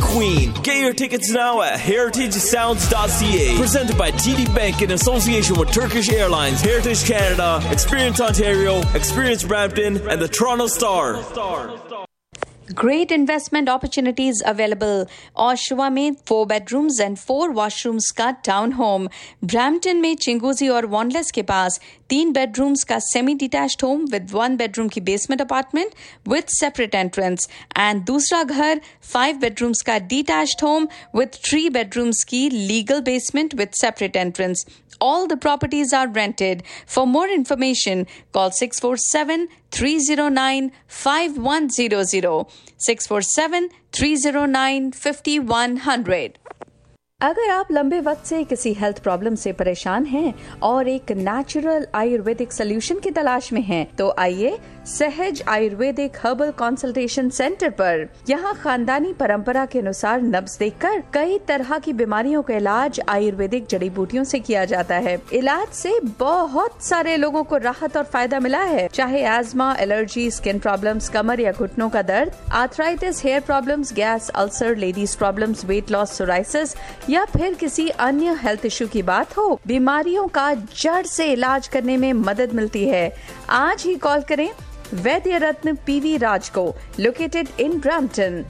Queen. Get your tickets now at heritagesounds.ca. Presented by TD Bank in association with Turkish Airlines, Heritage Canada, Experience Ontario, Experience Brampton, and the Toronto Star. Great investment opportunities available. Oshawa में 4 bedrooms and 4 washrooms का town home, Brampton में चिंगूजी और वॉन्डलेस के पास 3 bedrooms का semi detached home with 1 bedroom की basement apartment with separate entrance, and दूसरा घर 5 bedrooms का डिटैच्ड होम विद 3 bedrooms की legal basement with separate entrance. All the properties are rented. For more information, call 647-309-5100, 647-309-5100. अगर आप लंबे वक्त से किसी हेल्थ प्रॉब्लम से परेशान हैं और एक नेचुरल आयुर्वेदिक सॉल्यूशन की तलाश में हैं, तो आइए सहज आयुर्वेदिक हर्बल कंसल्टेशन सेंटर पर. यहाँ खानदानी परंपरा के अनुसार नब्ज देखकर कई तरह की बीमारियों का इलाज आयुर्वेदिक जड़ी बूटियों से किया जाता है. इलाज से बहुत सारे लोगों को राहत और फायदा मिला है, चाहे एस्मा, एलर्जी, स्किन प्रॉब्लम्स, कमर या घुटनों का दर्द, arthritis, hair problems, gas, ulcer, ladies problems, weight loss, psoriasis या फिर किसी अन्य हेल्थ इश्यू की बात हो. बीमारियों का जड़ से इलाज करने में मदद मिलती है. आज ही कॉल करें वैद्य रत्न पीवी राज को, लोकेटेड इन ब्रैम्पटन.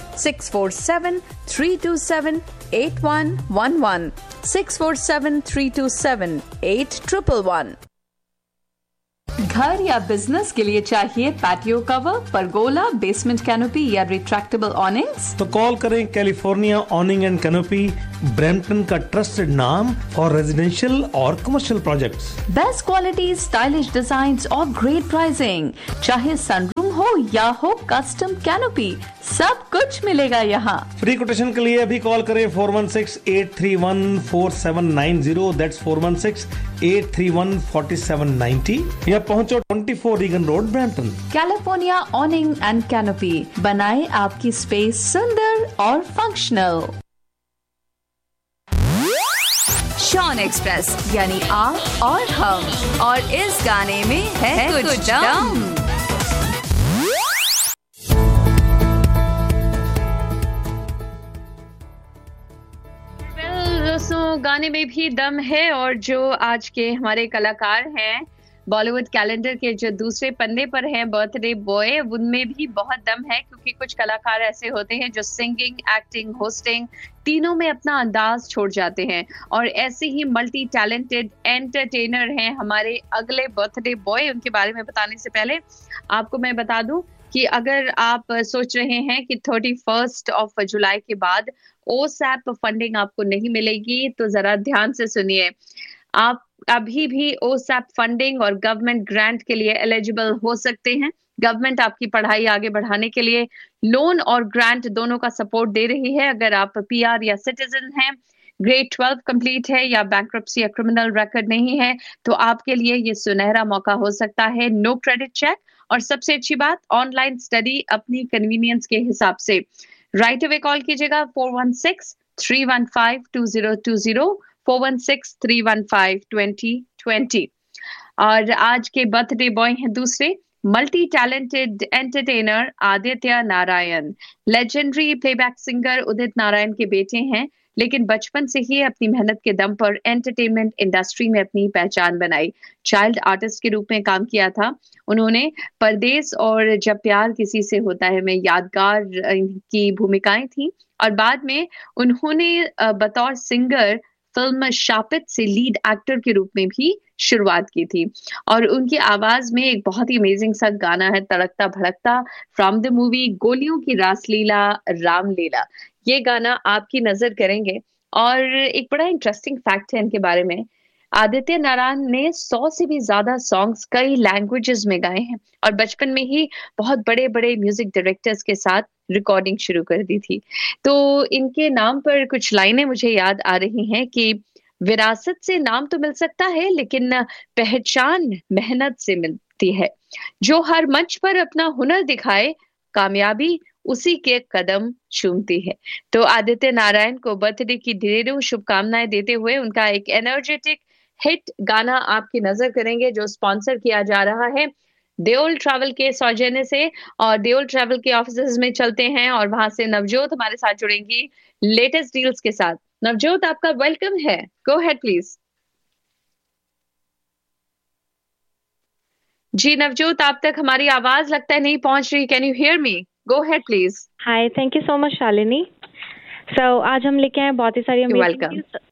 647-327-8111, 647-327-8111. घर या बिजनेस के लिए चाहिए patio cover, pergola, basement canopy या रिट्रैक्टेबल ऑनिंग्स? तो कॉल करें कैलिफोर्निया ऑनिंग एंड कैनोपी, ब्रैम्पटन का ट्रस्टेड नाम फॉर रेजिडेंशियल और commercial projects. Best quality, stylish designs और ग्रेट प्राइसिंग. चाहे सनरूम हो या हो कस्टम कैनोपी, सब कुछ मिलेगा यहाँ. फ्री कोटेशन के लिए अभी कॉल करें 416-831-4790. दैट्स 416-831-4790 या पहुंचो 24 Regan road, Brampton. California ऑनिंग and canopy बनाए आपकी स्पेस सुंदर और फंक्शनल. शॉन एक्सप्रेस यानी आप और हम, और इस गाने में है कुछ दम. दोस्तों, गाने में भी दम है, और जो आज के हमारे कलाकार हैं बॉलीवुड कैलेंडर के जो दूसरे पन्ने पर हैं, बर्थडे बॉय, उनमें भी बहुत दम है. क्योंकि कुछ कलाकार ऐसे होते हैं जो सिंगिंग, एक्टिंग, होस्टिंग तीनों में अपना अंदाज छोड़ जाते हैं, और ऐसे ही मल्टी टैलेंटेड एंटरटेनर हैं हमारे अगले बर्थडे बॉय. उनके बारे में बताने से पहले आपको मैं बता दूं कि अगर आप सोच रहे हैं कि 31 जुलाई के बाद ओसैप फंडिंग आपको नहीं मिलेगी, तो जरा ध्यान से सुनिए. आप अभी भी ओसैप फंडिंग और गवर्नमेंट ग्रांट के लिए एलिजिबल हो सकते हैं. गवर्नमेंट आपकी पढ़ाई आगे बढ़ाने के लिए लोन और ग्रांट दोनों का सपोर्ट दे रही है. अगर आप पीआर या सिटीजन हैं, ग्रेड 12 कंप्लीट है या बैंक्रप्सी या क्रिमिनल रिकॉर्ड नहीं है, तो आपके लिए ये सुनहरा मौका हो सकता है. नो क्रेडिट चेक, और सबसे अच्छी बात, ऑनलाइन स्टडी अपनी कन्वीनियंस के हिसाब से. राइट अवे कॉल कीजिएगा 416-315-2020, 416-315-2020. और आज के बर्थडे बॉय हैं दूसरे multi talented entertainer Aditya Narayan. Legendary playback singer Udit Narayan के बेटे हैं, लेकिन बचपन से ही अपनी मेहनत के दम पर एंटरटेनमेंट इंडस्ट्री में अपनी पहचान बनाई. चाइल्ड आर्टिस्ट के रूप में काम किया था उन्होंने. परदेस और जब प्यार किसी से होता है में यादगार की भूमिकाएं थी, और बाद में उन्होंने बतौर सिंगर फिल्म शापित से लीड एक्टर के रूप में भी शुरुआत की थी. और उनकी आवाज में एक बहुत ही अमेजिंग सा गाना है, तड़कता भड़कता, फ्रॉम द मूवी गोलियों की रासलीला रामलीला. ये गाना आपकी नजर करेंगे. और एक बड़ा इंटरेस्टिंग फैक्ट है इनके बारे में, आदित्य नारायण ने 100 से भी ज्यादा सॉन्ग्स कई लैंग्वेजेस में गाए हैं, और बचपन में ही बहुत बड़े बड़े म्यूजिक डायरेक्टर्स के साथ रिकॉर्डिंग शुरू कर दी थी. तो इनके नाम पर कुछ लाइनें मुझे याद आ रही हैं कि विरासत से नाम तो मिल सकता है, लेकिन पहचान मेहनत से मिलती है. जो हर मंच पर अपना हुनर दिखाए, कामयाबी उसी के कदम चूमती है. तो आदित्य नारायण को बर्थडे की ढेरों शुभकामनाएं देते हुए उनका एक एनर्जेटिक हिट गाना आपकी नजर करेंगे, जो स्पॉन्सर किया जा रहा है देओल ट्रैवल के सौजन्य से। और देओल ट्रैवल के ऑफिसेज में चलते हैं और वहां से नवजोत हमारे साथ जुड़ेंगी लेटेस्ट डील्स के साथ। नवजोत, आपका वेलकम है, गो हेड प्लीज। जी नवजोत, आप तक हमारी आवाज लगता है नहीं पहुंच रही। Can you hear me? Go ahead please. Hi, thank you so much Shalini. आज हम लेके आए बहुत ही सारी अमेजिंग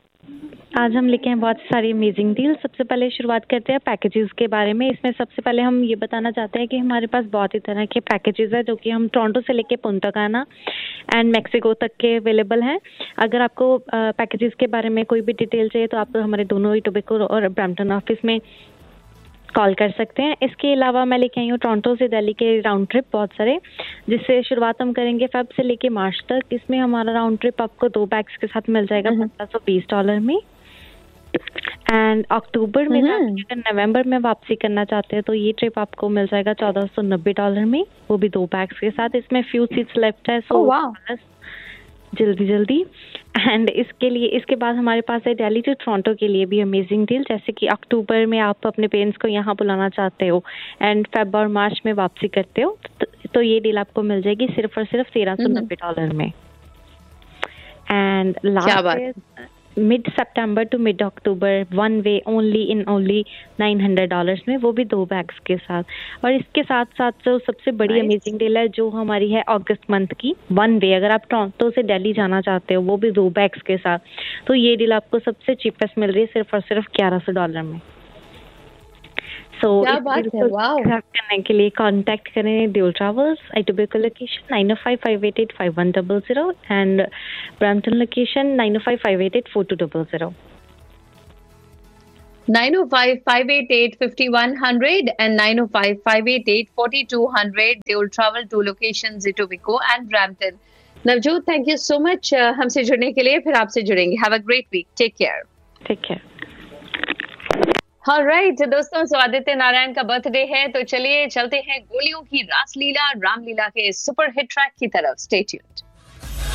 डील्स। सबसे पहले शुरुआत करते हैं पैकेजेस के बारे में। इसमें सबसे पहले हम ये बताना चाहते हैं कि हमारे पास बहुत ही तरह के पैकेजेस है जो कि हम टोरंटो से लेके पुंता काना एंड मैक्सिको तक के अवेलेबल हैं। अगर आपको पैकेजेस के बारे में कोई भी डिटेल चाहिए तो आप हमारे दोनों ही टोबैको और ब्रैम्पटन ऑफिस में कॉल कर सकते हैं। इसके अलावा मैं लेके आई हूँ टोरंटो से दिल्ली के राउंड ट्रिप बहुत सारे, जिससे शुरुआत हम करेंगे फेब से लेके मार्च तक। इसमें हमारा राउंड ट्रिप आपको 2 बैग्स के साथ मिल जाएगा $1520 में। एंड अक्टूबर में अगर नवंबर में वापसी करना चाहते हैं तो ये ट्रिप आपको मिल जाएगा $1490 में, वो भी 2 बैग्स के साथ। इसमें फ्यू सीट्स लेफ्ट है, सो जल्दी। एंड इसके बाद हमारे पास है दिल्ली टू टोरंटो के लिए भी अमेजिंग डील। जैसे कि अक्टूबर में आप अपने पेरेंट्स को यहाँ बुलाना चाहते हो एंड फेब और मार्च में वापसी करते हो तो ये डील आपको मिल जाएगी सिर्फ और सिर्फ $1390 में। And last mid September to mid October 1 way only $900 में, वो भी 2 बैग्स के साथ। और इसके साथ साथ जो सबसे बड़ी अमेजिंग डील है जो हमारी है अगस्त मंथ की 1 वे, अगर आप टोरंटो से दिल्ली जाना चाहते हो वो भी 2 बैग्स के साथ, तो ये डील आपको सबसे चीपेस्ट मिल रही है सिर्फ और सिर्फ $1100 में। करने के लिए कांटेक्ट करें Deol travels, tobacco location 905-588-5100 and Brampton location 905-588-4200। 905-588-5100 and 905-588-4200 Deol travel, 2 locations tobacco and Brampton. Navjot, thank you so much हमसे जुड़ने के लिए। फिर आपसे जुड़ेंगे। Have a great week, take care. Alright दोस्तों, सो आदित्य नारायण का बर्थडे है, तो चलिए चलते हैं गोलियों की रासलीला रामलीला के सुपर हिट ट्रैक की तरफ। Stay tuned.